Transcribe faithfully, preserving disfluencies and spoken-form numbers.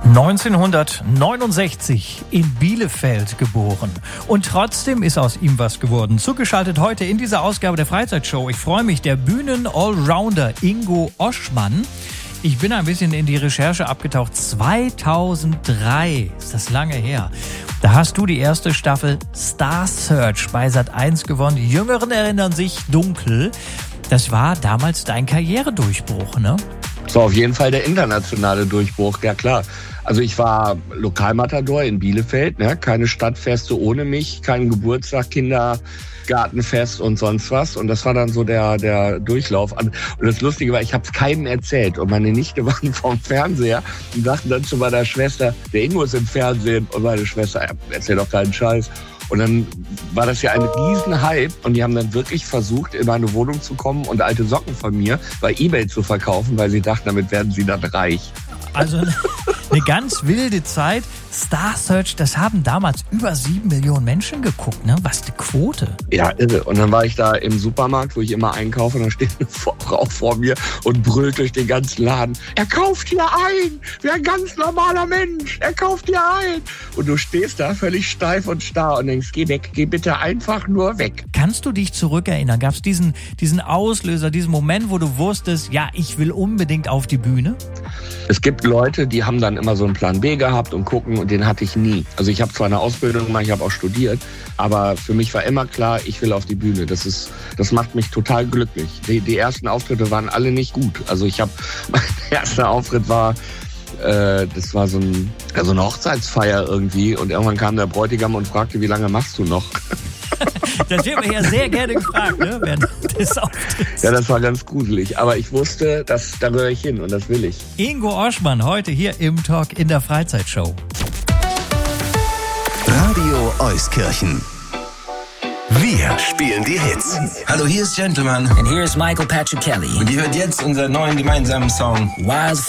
neunzehnhundertneunundsechzig in Bielefeld geboren. Und trotzdem ist aus ihm was geworden. Zugeschaltet heute in dieser Ausgabe der Freizeitshow. Ich freue mich, der Bühnen-Allrounder Ingo Oschmann. Ich bin ein bisschen in die Recherche abgetaucht. zweitausenddrei ist das lange her. Da hast du die erste Staffel Star Search bei Sat eins gewonnen. Die Jüngeren erinnern sich dunkel. Das war damals dein Karrieredurchbruch, ne? Das war auf jeden Fall der internationale Durchbruch, ja klar. Also ich war Lokalmatador in Bielefeld, ne? Keine Stadtfeste ohne mich, kein Geburtstag, Kindergartenfest und sonst was. Und das war dann so der der Durchlauf. Und das Lustige war, ich habe es keinem erzählt. Und meine Nichte waren vom Fernseher und sagten dann zu meiner Schwester, der Ingo ist im Fernsehen. Und meine Schwester, erzähl doch keinen Scheiß. Und dann war das ja ein Riesenhype und die haben dann wirklich versucht, in meine Wohnung zu kommen und alte Socken von mir bei eBay zu verkaufen, weil sie dachten, damit werden sie dann reich. Also eine ganz wilde Zeit. Star Search, das haben damals über sieben Millionen Menschen geguckt, ne? Was eine Quote. Ja, irre. Und dann war ich da im Supermarkt, wo ich immer einkaufe, und da steht eine Frau vor mir und brüllt durch den ganzen Laden. Er kauft hier ein! Wie ein ganz normaler Mensch! Er kauft hier ein! Und du stehst da völlig steif und starr und denkst, geh weg, geh bitte einfach nur weg. Kannst du dich zurückerinnern? Gab es diesen, diesen Auslöser, diesen Moment, wo du wusstest, ja, ich will unbedingt auf die Bühne? Es gibt Leute, die haben dann immer so einen Plan B gehabt und gucken, und den hatte ich nie. Also ich habe zwar eine Ausbildung gemacht, ich habe auch studiert, aber für mich war immer klar, ich will auf die Bühne. Das ist, das macht mich total glücklich. Die, die ersten Auftritte waren alle nicht gut. Also ich habe, mein erster Auftritt war, äh, das war so, ein, so eine Hochzeitsfeier irgendwie, und irgendwann kam der Bräutigam und fragte, wie lange machst du noch? Das wird mir ja sehr gerne gefragt, ne? Während des Auftritts. Ja, das war ganz gruselig. Aber ich wusste, dass, da gehöre ich hin und das will ich. Ingo Oschmann heute hier im Talk in der Freizeitshow. Radio Euskirchen. Wir spielen die Hits. Hallo, hier ist Gentleman. And here is Michael Patrick Kelly. Und ihr hört jetzt unseren neuen gemeinsamen Song Wildfire.